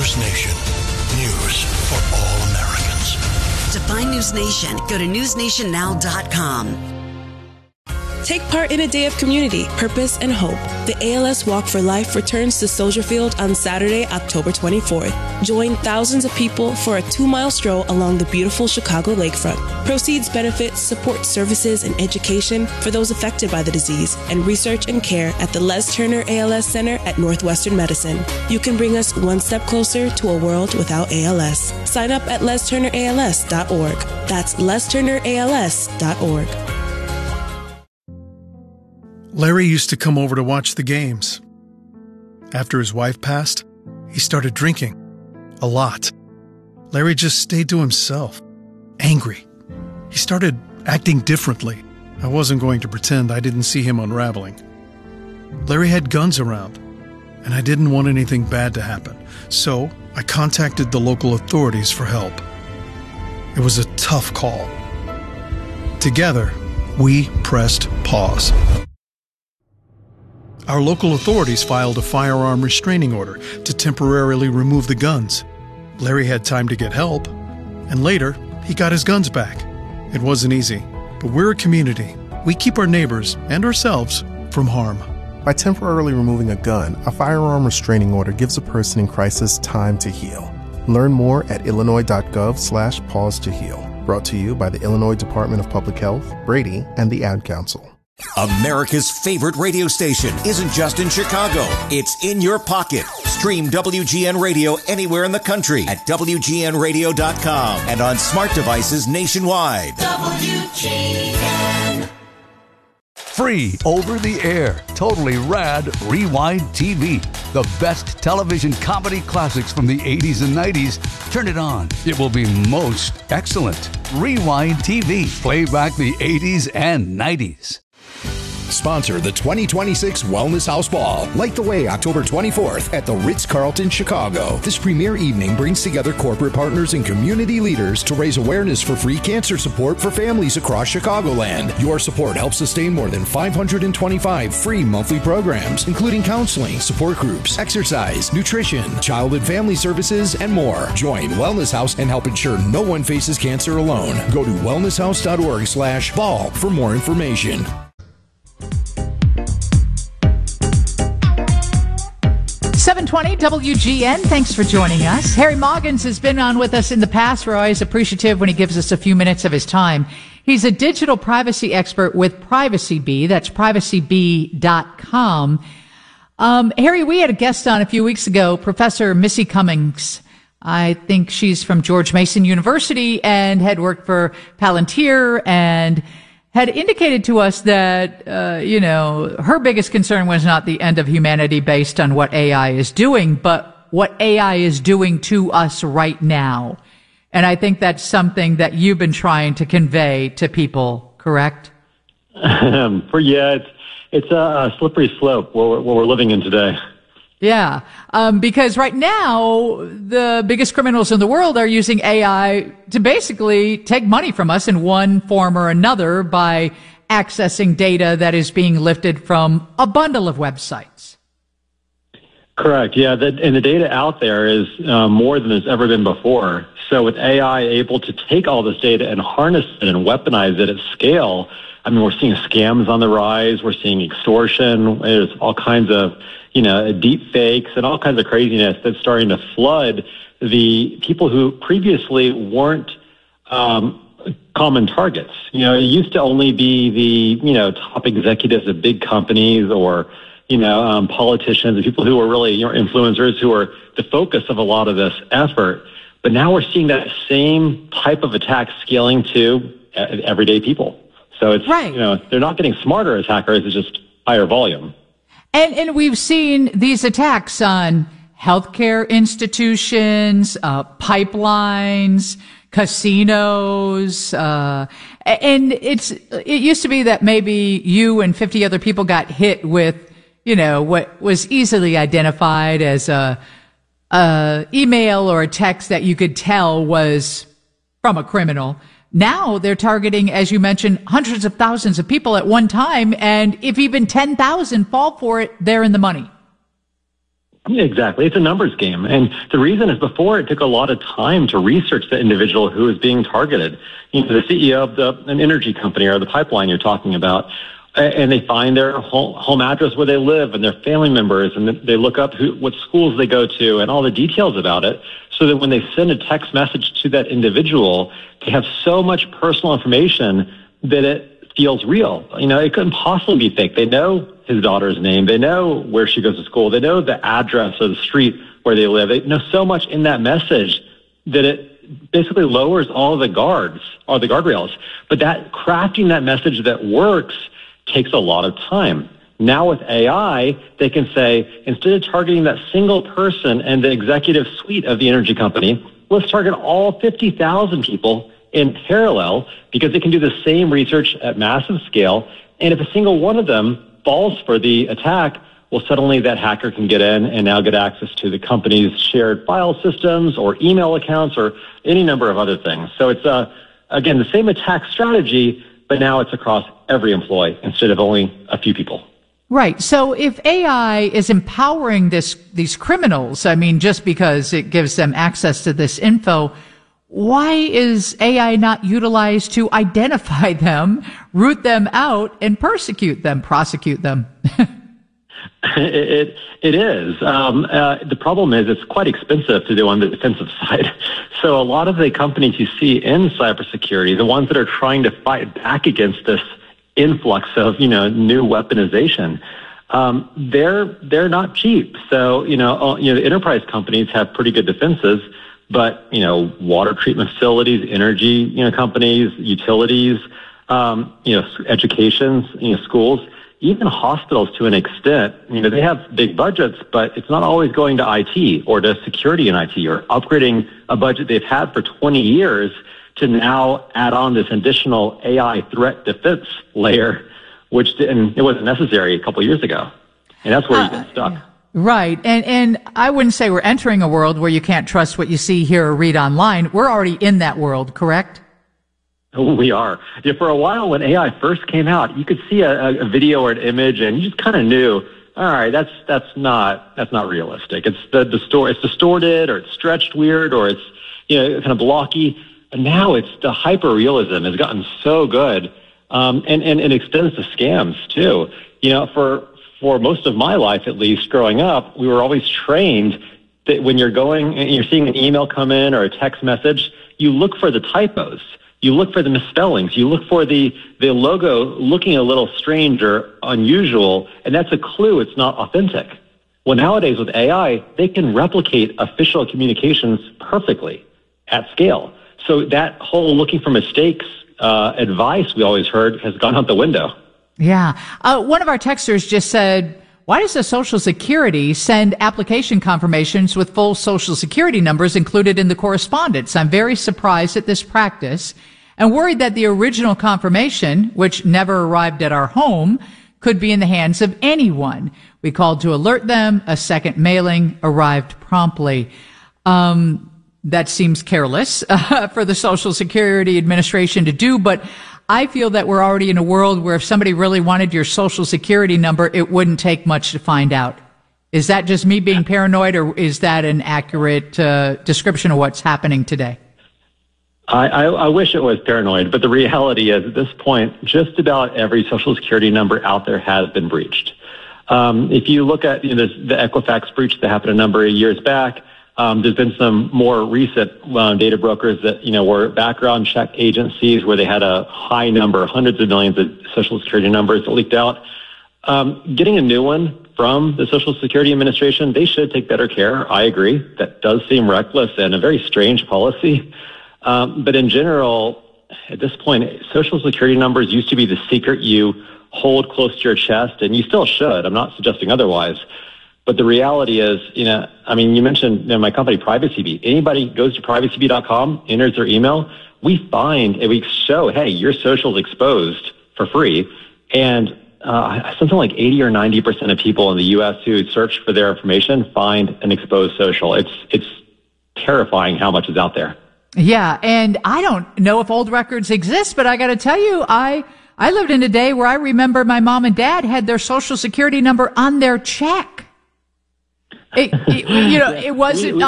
News Nation. News for all Americans. To find News Nation, go to newsnationnow.com. Take part in a day of community, purpose, and hope. The ALS Walk for Life returns to Soldier Field on Saturday, October 24th. Join thousands of people for a 2-mile stroll along the beautiful Chicago lakefront. Proceeds benefit support services and education for those affected by the disease and research and care at the Les Turner ALS Center at Northwestern Medicine. You can bring us one step closer to a world without ALS. Sign up at lesturnерals.org. That's lesturnерals.org. Larry used to come over to watch the games. After his wife passed, he started drinking. A lot. Larry just stayed to himself. Angry. He started acting differently. I wasn't going to pretend I didn't see him unraveling. Larry had guns around, and I didn't want anything bad to happen. So I contacted the local authorities for help. It was a tough call. Together, we pressed pause. Our local authorities filed a firearm restraining order to temporarily remove the guns. Larry had time to get help, and later, he got his guns back. It wasn't easy, but we're a community. We keep our neighbors and ourselves from harm. By temporarily removing a gun, a firearm restraining order gives a person in crisis time to heal. Learn more at illinois.gov/pause to heal. Brought to you by the Illinois Department of Public Health, Brady, and the Ad Council. America's favorite radio station isn't just in Chicago. It's in your pocket. Stream WGN Radio anywhere in the country at WGNradio.com and on smart devices nationwide. WGN. Free over the air, totally rad Rewind TV. The best television comedy classics from the 80s and 90s. Turn it on. It will be most excellent. Rewind TV. Play back the 80s and 90s. Sponsor the 2026 Wellness House Ball. Light the way October 24th at the Ritz-Carlton, Chicago. This premier evening brings together corporate partners and community leaders to raise awareness for free cancer support for families across Chicagoland. Your support helps sustain more than 525 free monthly programs, including counseling, support groups, exercise, nutrition, child and family services, and more. Join Wellness House and help ensure no one faces cancer alone. Go to wellnesshouse.org/ball for more information. 720 WGN. Thanks for joining us. Harry Moggins has been on with us in the past. We're always appreciative when he gives us a few minutes of his time. He's a digital privacy expert with PrivacyBee. That's privacybee.com. Harry, we had a guest on a few weeks ago, Professor Missy Cummings. I think she's from George Mason University and had worked for Palantir and had indicated to us that, her biggest concern was not the end of humanity based on what AI is doing, but what AI is doing to us right now. And I think that's something that you've been trying to convey to people, correct? It's a slippery slope what we're living in today. Yeah, because right now, the biggest criminals in the world are using AI to basically take money from us in one form or another by accessing data that is being lifted from a bundle of websites. Correct, yeah, and the data out there is more than there's ever been before. So with AI able to take all this data and harness it and weaponize it at scale, I mean, we're seeing scams on the rise, we're seeing extortion, there's all kinds of deep fakes and all kinds of craziness that's starting to flood the people who previously weren't common targets. It used to only be the top executives of big companies or politicians and people who were really influencers who were the focus of a lot of this effort. But now we're seeing that same type of attack scaling to everyday people. So it's right. They're not getting smarter as hackers; it's just higher volume. And we've seen these attacks on healthcare institutions, pipelines, casinos, and it used to be that maybe you and 50 other people got hit with, what was easily identified as a email or a text that you could tell was from a criminal. Now they're targeting, as you mentioned, hundreds of thousands of people at one time, and if even 10,000 fall for it, they're in the money. Exactly. It's a numbers game. And the reason is before it took a lot of time to research the individual who is being targeted. You know, the CEO of an energy company or the pipeline you're talking about, and they find their home address where they live and their family members, and they look up what schools they go to and all the details about it, so that when they send a text message to that individual, they have so much personal information that it feels real. You know, it couldn't possibly be fake. They know his daughter's name. They know where she goes to school. They know the address of the street where they live. They know so much in that message that it basically lowers all the guardrails. But that crafting that message that works takes a lot of time. Now with AI, they can say, instead of targeting that single person and the executive suite of the energy company, let's target all 50,000 people in parallel, because they can do the same research at massive scale. And if a single one of them falls for the attack, well, suddenly that hacker can get in and now get access to the company's shared file systems or email accounts or any number of other things. So it's, again, the same attack strategy, but now it's across every employee instead of only a few people. Right. So if AI is empowering these criminals, I mean, just because it gives them access to this info, why is AI not utilized to identify them, root them out, and prosecute them? It is. The problem is it's quite expensive to do on the defensive side. So a lot of the companies you see in cybersecurity, the ones that are trying to fight back against this influx of, new weaponization, they're not cheap. So, the enterprise companies have pretty good defenses, but, water treatment facilities, energy, companies, utilities, education, schools, even hospitals to an extent, they have big budgets, but it's not always going to IT or to security in IT or upgrading a budget they've had for 20 years to now add on this additional AI threat defense layer, which it wasn't necessary a couple of years ago. And that's where you get stuck. Yeah. Right. And I wouldn't say we're entering a world where you can't trust what you see, hear, or read online. We're already in that world, correct? We are. Yeah, for a while when AI first came out, you could see a video or an image and you just kind of knew, all right, that's not realistic. It's it's distorted or it's stretched weird or it's, kind of blocky. And now it's the hyper realism has gotten so good. And it extends to scams too. For most of my life, at least growing up, we were always trained that when you're going and you're seeing an email come in or a text message, you look for the typos. You look for the misspellings. You look for the logo looking a little strange or unusual, and that's a clue it's not authentic. Well, nowadays with AI, they can replicate official communications perfectly at scale. So that whole looking for mistakes advice we always heard has gone out the window. Yeah. One of our texters just said, why does the Social Security send application confirmations with full Social Security numbers included in the correspondence? I'm very surprised at this practice and worried that the original confirmation, which never arrived at our home, could be in the hands of anyone. We called to alert them. A second mailing arrived promptly. That seems careless for the Social Security Administration to do, but I feel that we're already in a world where if somebody really wanted your Social Security number, it wouldn't take much to find out. Is that just me being paranoid, or is that an accurate description of what's happening today? I wish it was paranoid, but the reality is at this point, just about every Social Security number out there has been breached. If you look at the Equifax breach that happened a number of years back, there's been some more recent data brokers that, were background check agencies where they had a high number, hundreds of millions of Social Security numbers that leaked out. Getting a new one from the Social Security Administration, they should take better care. I agree. That does seem reckless and a very strange policy. But in general, at this point, Social Security numbers used to be the secret you hold close to your chest, and you still should. I'm not suggesting otherwise. But the reality is, you mentioned my company, PrivacyBee. Anybody goes to privacyBee.com, enters their email, we find and we show, hey, your social is exposed for free. And something like 80 or 90% of people in the U.S. who search for their information find an exposed social. It's terrifying how much is out there. Yeah, and I don't know if old records exist, but I got to tell you, I lived in a day where I remember my mom and dad had their Social Security number on their check. It wasn't